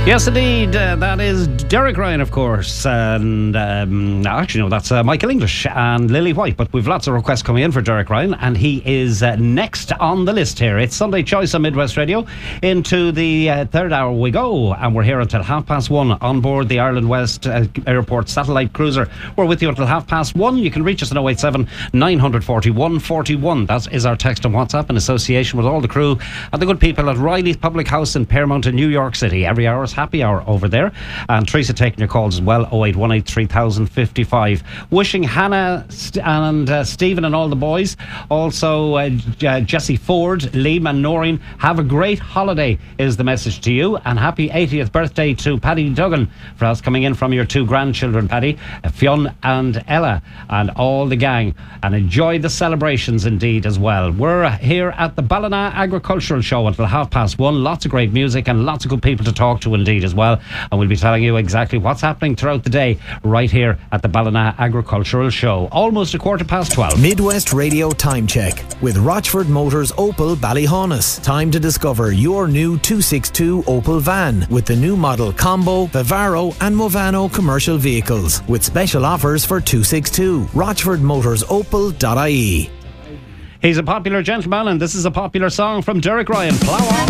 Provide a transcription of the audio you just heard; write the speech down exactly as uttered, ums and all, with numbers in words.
Yes, indeed. Uh, that is Derek Ryan, of course. And um, actually, no, that's uh, Michael English and Lily White. But we've lots of requests coming in for Derek Ryan, and he is uh, next on the list here. It's Sunday Choice on Midwest Radio. Into the uh, third hour we go, and we're here until half past one on board the Ireland West uh, Airport satellite cruiser. We're with you until half past one. You can reach us on oh eight seven, nine four one, four one. That is our text on WhatsApp in association with all the crew and the good people at Riley's Public House in Paramount in New York City. Every hour is happy hour over there. And Teresa taking your calls as well, oh eight one eight, three thousand fifty-five. Wishing Hannah and uh, Stephen and all the boys, also uh, uh, Jesse Ford, Liam and Noreen, have a great holiday is the message to you, and happy eightieth birthday to Paddy Duggan for us coming in from your two grandchildren, Paddy, uh, Fionn and Ella, and all the gang, and enjoy the celebrations indeed as well. We're here at the Ballina Agricultural Show until half past one. Lots of great music and lots of good people to talk to indeed as well, and we'll be telling you exactly what's happening throughout the day right here at the Ballina Agricultural Show. Almost a quarter past twelve. Midwest Radio Time Check with Rochford Motors Opel Ballyhaunis. Time to discover your new two sixty-two Opel van with the new model Combo, Vivaro and Movano commercial vehicles with special offers for two sixty-two. rochford motors opel dot I E. He's a popular gentleman, and this is a popular song from Derek Ryan. Plow on.